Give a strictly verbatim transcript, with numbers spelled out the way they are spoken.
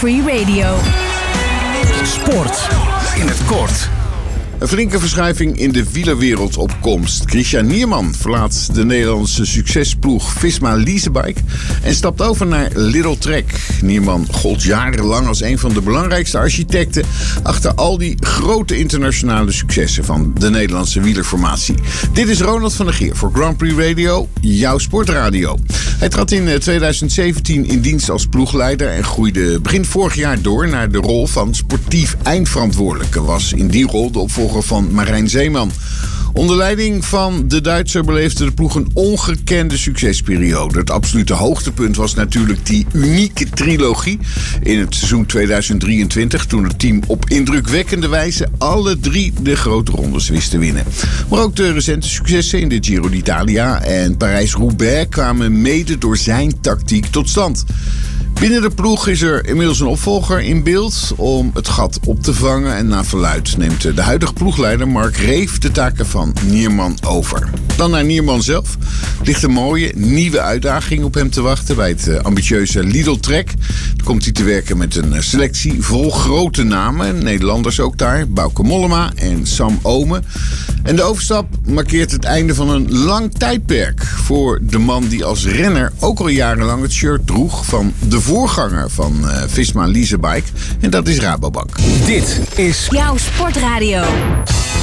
Free Radio. Sport in het kort. Een flinke verschuiving in de wielerwereld op komst. Christian Nierman verlaat de Nederlandse succesploeg Visma Leasebike en stapt over naar Lidl Trek. Nierman gold jarenlang als een van de belangrijkste architecten achter al die grote internationale successen van de Nederlandse wielerformatie. Dit is Ronald van der Geer voor Grand Prix Radio, jouw sportradio. Hij trad in tweeduizend zeventien in dienst als ploegleider en groeide begin vorig jaar door naar de rol van sportief eindverantwoordelijke. Was in die rol de opvolger van Marijn Zeeman. Onder leiding van de Duitser beleefde de ploeg een ongekende succesperiode. Het absolute hoogtepunt was natuurlijk die unieke trilogie in het seizoen tweeduizend drieëntwintig... toen het team op indrukwekkende wijze alle drie de grote rondes wist te winnen. Maar ook de recente successen in de Giro d'Italia en Parijs-Roubaix kwamen mede door zijn tactiek tot stand. Binnen de ploeg is er inmiddels een opvolger in beeld om het gat op te vangen. En naar verluidt neemt de huidige ploegleider Mark Reef de taken van Nierman over. Dan naar Nierman zelf. Er ligt een mooie nieuwe uitdaging op hem te wachten bij het ambitieuze Lidl Trek. Dan komt hij te werken met een selectie vol grote namen. Nederlanders ook daar. Bauke Mollema en Sam Omen. En de overstap markeert het einde van een lang tijdperk voor de man die als renner ook al jarenlang het shirt droeg van de voorganger van uh, Visma Leasebike. En dat is Rabobank. Dit is Jouw sportradio.